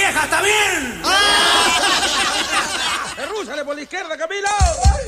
vieja, ¿está bien? ¡Rúsale por la izquierda, Camilo!